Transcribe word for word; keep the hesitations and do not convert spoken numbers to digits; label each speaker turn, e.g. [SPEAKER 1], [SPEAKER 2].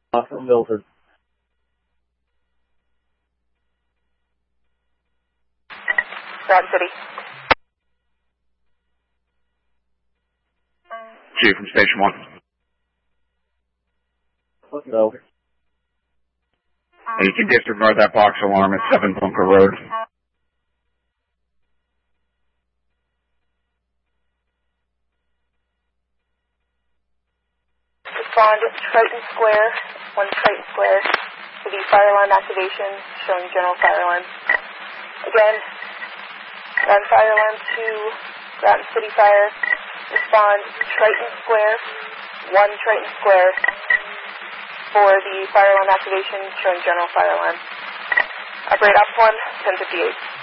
[SPEAKER 1] Uh, from Milford.
[SPEAKER 2] Broad City.
[SPEAKER 3] Chief from Station one.
[SPEAKER 1] Let's go.
[SPEAKER 3] And you can disregard that box alarm at seven Bunker Road.
[SPEAKER 2] Respond Triton Square, one Triton Square, to the fire alarm activation, showing general fire alarm. Again, one fire alarm to Groton City Fire. Respond Triton Square, one Triton Square, for the fire alarm activation, showing general fire alarm. Operate Ops one, ten fifty-eight.